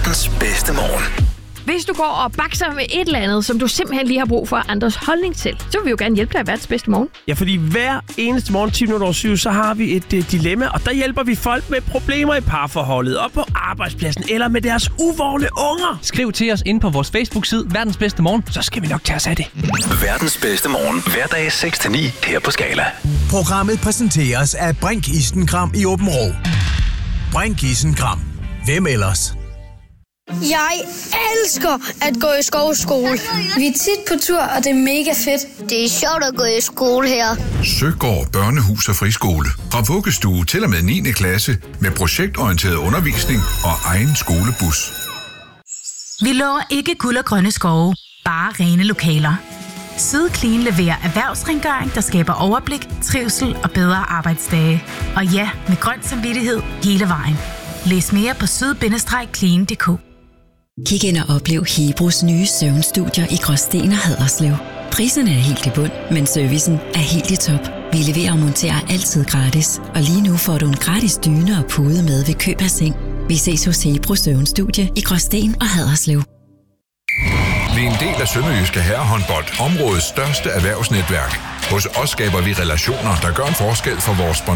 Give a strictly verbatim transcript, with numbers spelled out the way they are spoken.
Verdens bedste morgen. Hvis du går og bakser med et eller andet, som du simpelthen lige har brug for andres holdning til, så vil vi jo gerne hjælpe dig i verdens bedste morgen. Ja, fordi hver eneste morgen ti minutter over syv, så har vi et uh, dilemma, og der hjælper vi folk med problemer i parforholdet, og på arbejdspladsen, eller med deres uvågne unger. Skriv til os inde på vores Facebook-side, Verdens Bedste Morgen, så skal vi nok tage os af det. Verdens bedste morgen. Hverdag seks til ni her på Skala. Programmet præsenteres af Brink Isenkram i Åben Rå. Brink Isenkram. Hvem ellers? Jeg elsker at gå i skovskole. Vi er tit på tur, og det er mega fedt. Det er sjovt at gå i skole her. Søgård Børnehus og Friskole. Fra vuggestue til og med niende klasse med projektorienteret undervisning og egen skolebus. Vi lover ikke guld og grønne skove, bare rene lokaler. Sydclean leverer erhvervsrengøring, der skaber overblik, trivsel og bedre arbejdsdage. Og ja, med grøn samvittighed hele vejen. Læs mere på syd bindestreg clean punktum d k. Kig ind og oplev Hebros nye søvnstudier i Gråsten og Haderslev. Priserne er helt i bund, men servicen er helt i top. Vi leverer og monterer altid gratis, og lige nu får du en gratis dyne og pude med ved køb af seng. Vi ses hos Hebros søvnstudie i Gråsten og Haderslev. Vi er en del af Sønderjyske Herrehåndbold, områdets største erhvervsnetværk. Hos os skaber vi relationer, der gør en forskel for vores